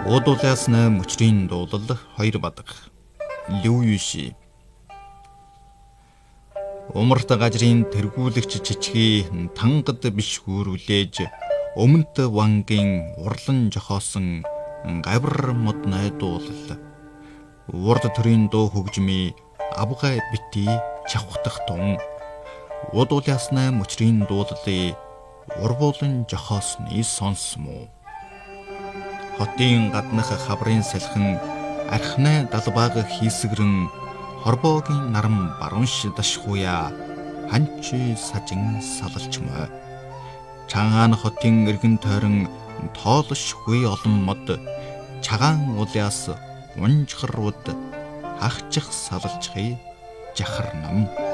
Уудуулаас 8 өчрийн дуулал 2 бадаг. Лүюши. Умарт газрын тэргүүлэгч чичги тангад биш хөрвлээж өмнөд вангийн урлан жохоосон гавар мод найдуулал. Урд төрийн дуу хөгжмий авгай бити чавхдах тун. Уудуулаас 8 өчрийн дуулалыг урбуулан жохоосны сонсмоо. Хотын гаднах хаврын салхин архнаа далбааг хийсгэрэн хорбоогийн наран баруунш дашхуя ханчи сажин салалчмаа. Чагаан хотын эргэн тойрон тоолш хүй олон мод чагаан улаас унжгарууд хахчих салалчхий жахар нам.